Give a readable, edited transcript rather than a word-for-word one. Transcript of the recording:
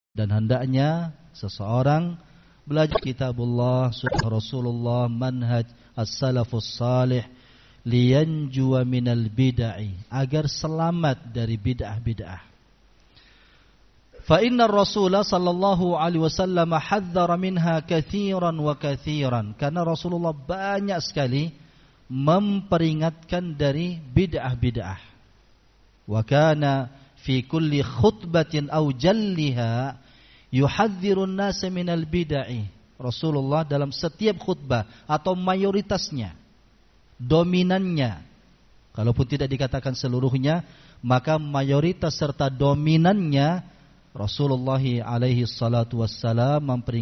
Dan hendaknya seseorang belajar kitabullah, sunnah Rasulullah, manhaj as-salafus salih liyanjuwa minal bid'ah, agar selamat dari bid'ah-bid'ah. Fa inna Rasulullah sallallahu alaihi wasallam hadzara minha katsiran wa katsiran, karena Rasulullah banyak sekali memperingatkan dari bid'ah-bid'ah. Wa kana fi kulli khutbatin aw jalliha yuhadzirun nasa minal bid'ah. Rasulullah dalam setiap khutbah atau mayoritasnya, dominannya, kalaupun tidak dikatakan seluruhnya, maka mayoritas serta dominannya Rasulullah alaihi salatu wassalam memperingatkan